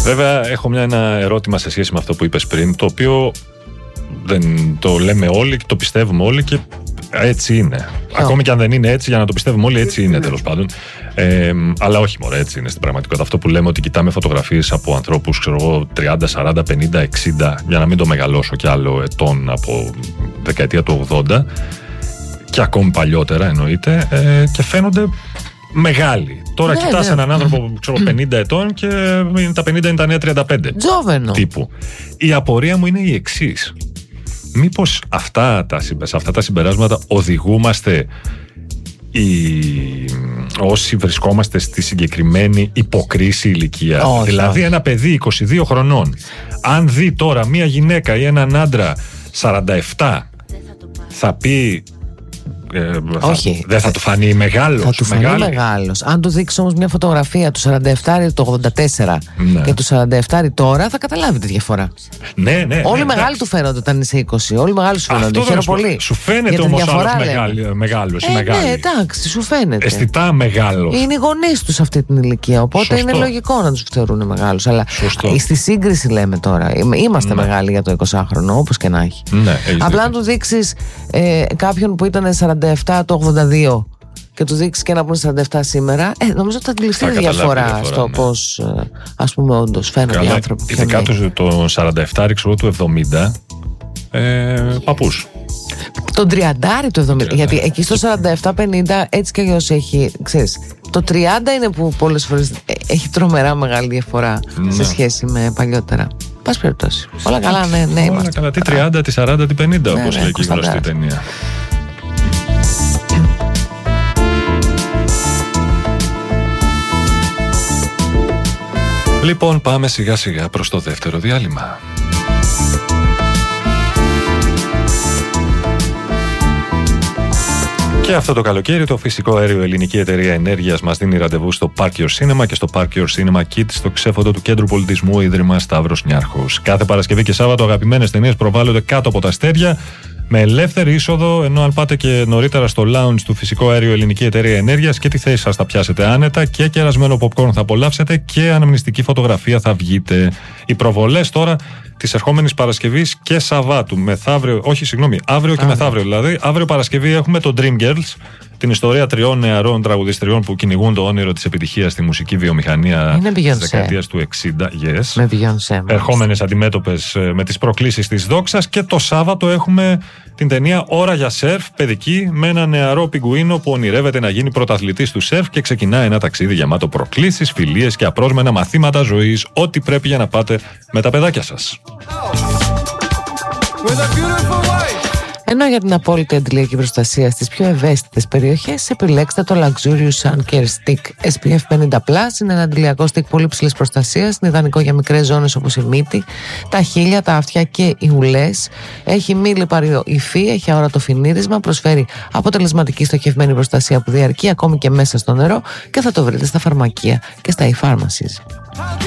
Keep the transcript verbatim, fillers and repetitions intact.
Βέβαια, έχω μια, ένα ερώτημα σε σχέση με αυτό που είπες πριν, το οποίο δεν το λέμε όλοι και το πιστεύουμε όλοι και έτσι είναι. Oh. Ακόμη και αν δεν είναι έτσι, για να το πιστεύουμε όλοι, έτσι είναι τέλος πάντων. Ε, αλλά όχι μόνο έτσι είναι στην πραγματικότητα. Αυτό που λέμε ότι κοιτάμε φωτογραφίες από ανθρώπους, ξέρω εγώ, τριάντα, σαράντα, πενήντα, εξήντα, για να μην το μεγαλώσω κι άλλο, ετών από δεκαετία του ογδόντα και ακόμη παλιότερα εννοείται, ε, και φαίνονται μεγάλοι. Τώρα ναι, κοιτάς ναι. έναν άνθρωπο ξέρω, πενήντα ετών και τα πενήντα είναι τα νέα τριάντα πέντε. Τζόβενο. Τύπου. Η απορία μου είναι η εξής. Μήπως αυτά τα, σε αυτά τα συμπεράσματα οδηγούμαστε οι, όσοι βρισκόμαστε στη συγκεκριμένη υποκρίση ηλικία? Όχι, δηλαδή όχι. ένα παιδί είκοσι δύο χρονών, αν δει τώρα μία γυναίκα ή έναν άντρα σαράντα επτά, θα πει... Ε, Όχι. Θα, δεν θα του φανεί μεγάλος? Θα του φανεί μεγάλη. μεγάλος. Αν του δείξει όμως μια φωτογραφία του σαράντα επτά το ογδόντα τέσσερα ναι. και του σαράντα επτά τώρα, θα καταλάβει τη διαφορά. Ναι, ναι. Όλοι ναι, μεγάλοι του φαίνονται όταν είσαι είκοσι. Όλοι μεγάλοι σου φαίνονται. Χαίρομαι πολύ. Σου φαίνεται όμως άλλος μεγάλος ή ε, μεγάλη? Ναι, εντάξει, σου φαίνεται. Αισθητά μεγάλος. Είναι οι γονείς τους σε αυτή την ηλικία. Οπότε Σωστό. είναι λογικό να τους θεωρούν μεγάλους. Αλλά Σωστό. στη σύγκριση λέμε τώρα. Είμαστε ναι. μεγάλοι για το εικοσάχρονο, όπως και να έχει. Ναι, απλά αν του δείξει ε, κάποιον που ήταν σαράντα επτά το ογδόντα δύο και του δείξει και ένα που είναι σαράντα επτά σήμερα, ε, νομίζω ότι θα αντιληφθεί τη διαφορά, διαφορά στο ναι. πώς ας πούμε όντως φαίνονται Καλά, οι άνθρωποι. Ειδικά το, το σαράντα επτά ρίξω του εβδομήντα, ε, παππούς. Τον τριάντα του εβδομήντα, γιατί εκεί στο σαράντα επτά πενήντα έτσι κι αλλιώς έχει, ξέρεις, το τριάντα είναι που πολλές φορές έχει τρομερά μεγάλη διαφορά ναι. σε σχέση με παλιότερα. Πας περιπτώσει. Όλα καλά, ναι, ναι. Όλα καλά. Τι τριάντα, τι σαράντα, τι πενήντα, ναι, όπως ναι, λέει και η γνωστή ταινία. Λοιπόν, πάμε σιγά σιγά προς το δεύτερο διάλειμμα. Και αυτό το καλοκαίρι το φυσικό αέριο Ελληνική Εταιρεία Ενέργειας μας δίνει ραντεβού στο Park Your Cinema και στο Park Your Cinema Kids στο ξέφωτο του Κέντρου Πολιτισμού Ίδρυμα Σταύρος Νιάρχος. Κάθε Παρασκευή και Σάββατο αγαπημένες ταινίες προβάλλονται κάτω από τα αστέρια με ελεύθερη είσοδο, ενώ αν πάτε και νωρίτερα στο lounge του φυσικό αέριο Ελληνική Εταιρεία Ενέργειας και τη θέση σας θα πιάσετε άνετα και κερασμένο popcorn θα απολαύσετε και αναμνηστική φωτογραφία θα βγείτε. Οι προβολές τώρα της ερχόμενης Παρασκευής και Σαββάτου, μεθαύριο, όχι συγγνώμη, αύριο και μεθαύριο δηλαδή. Αύριο Παρασκευή έχουμε το Dream Girls, την ιστορία τριών νεαρών τραγουδιστριών που κυνηγούν το όνειρο της επιτυχίας στη μουσική βιομηχανία της δεκαετίας του εξήντα. Yes. Με Beyoncé. Ερχόμενες αντιμέτωπες με τις προκλήσεις της δόξας. Και το Σάββατο έχουμε την ταινία Ώρα για σερφ, παιδική, με ένα νεαρό πιγκουίνο που ονειρεύεται να γίνει πρωταθλητής του σερφ και ξεκινά ένα ταξίδι γεμάτο προκλήσεις, φιλίες και απρόσμενα μαθήματα ζωής. Ό,τι πρέπει για να πάτε με τα παιδάκια σας. Ενώ για την απόλυτη αντιλιακή προστασία στις πιο ευαίσθητες περιοχές, επιλέξτε το Luxurious Sun Care Stick ες πι εφ πενήντα πλας. Είναι ένα αντιλιακό stick πολύ ψηλής προστασίας. Είναι ιδανικό για μικρές ζώνες όπως η μύτη, τα χείλια, τα αυτιά και οι ουλές. Έχει μη λιπαριό υφή, έχει αόρατο φινίρισμα, προσφέρει αποτελεσματική στοχευμένη προστασία που διαρκεί ακόμη και μέσα στο νερό και θα το βρείτε στα φαρμακεία και στα e-pharmacies.